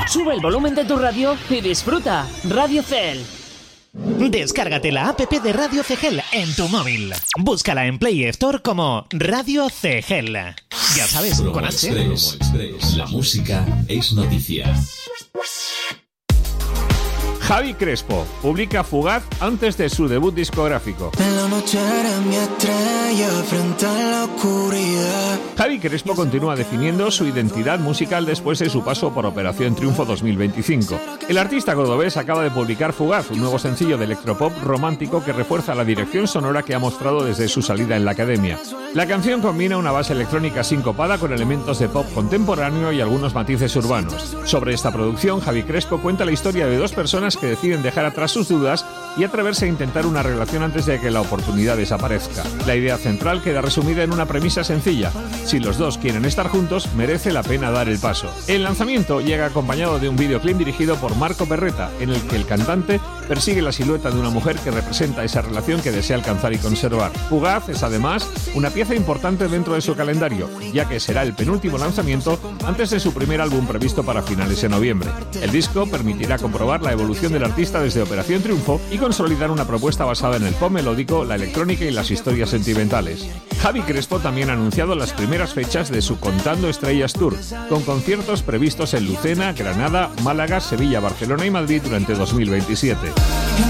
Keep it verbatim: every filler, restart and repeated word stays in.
Sube el volumen de tu radio y disfruta. Radio C G L. Descárgate la app de Radio C G L en tu móvil. Búscala en Play Store como Radio C G L. Ya sabes, Promo con H. Express. Express. La música es noticia. Javi Crespo publica Fugaz antes de su debut discográfico. En la noche eres mi estrella frente a la oscuridad. Javi Crespo continúa definiendo su identidad musical después de su paso por Operación Triunfo dos mil veinticinco. El artista cordobés acaba de publicar Fugaz, un nuevo sencillo de electropop romántico que refuerza la dirección sonora que ha mostrado desde su salida en la academia. La canción combina una base electrónica sincopada con elementos de pop contemporáneo y algunos matices urbanos. Sobre esta producción, Javi Crespo cuenta la historia de dos personas que deciden dejar atrás sus dudas y atreverse a intentar una relación antes de que la oportunidad desaparezca. La idea central queda resumida en una premisa sencilla: si los dos quieren estar juntos, merece la pena dar el paso. El lanzamiento llega acompañado de un videoclip dirigido por Marco Perreta, en el que el cantante persigue la silueta de una mujer que representa esa relación que desea alcanzar y conservar. Fugaz es además una pieza importante dentro de su calendario, ya que será el penúltimo lanzamiento antes de su primer álbum previsto para finales de noviembre. El disco permitirá comprobar la evolución del artista desde Operación Triunfo y consolidar una propuesta basada en el pop melódico, la electrónica y las historias sentimentales. Javi Crespo también ha anunciado las primeras fechas de su Contando Estrellas Tour, con conciertos previstos en Lucena, Granada, Málaga, Sevilla, Barcelona y Madrid durante dos mil veintisiete.